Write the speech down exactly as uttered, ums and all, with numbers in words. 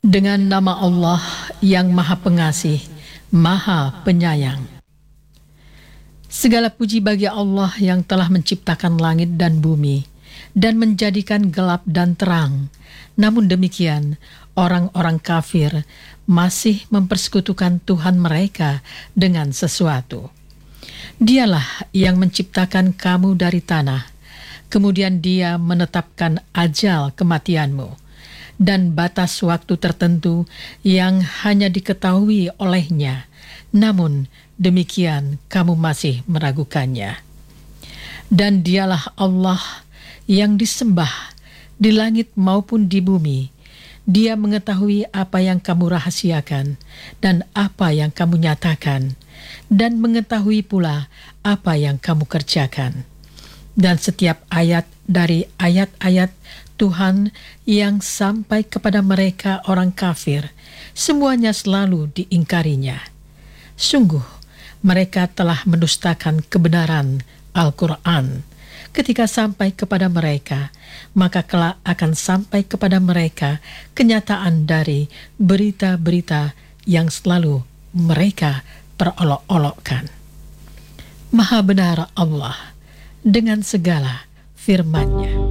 Dengan nama Allah yang Maha Pengasih, Maha Penyayang. Segala puji bagi Allah yang telah menciptakan langit dan bumi dan menjadikan gelap dan terang. Namun demikian, orang-orang kafir masih mempersekutukan Tuhan mereka dengan sesuatu. Dialah yang menciptakan kamu dari tanah, kemudian Dia menetapkan ajal kematianmu dan batas waktu tertentu yang hanya diketahui olehnya. Namun demikian kamu masih meragukannya. Dan Dialah Allah yang disembah di langit maupun di bumi. Dia mengetahui apa yang kamu rahasiakan dan apa yang kamu nyatakan, dan mengetahui pula apa yang kamu kerjakan. Dan setiap ayat dari ayat-ayat Tuhan yang sampai kepada mereka orang kafir, semuanya selalu diingkarinya. Sungguh, mereka telah mendustakan kebenaran Al-Quran. Ketika sampai kepada mereka, maka kelak akan sampai kepada mereka kenyataan dari berita-berita yang selalu mereka perolok-olokkan. Maha benar Allah dengan segala firman-Nya.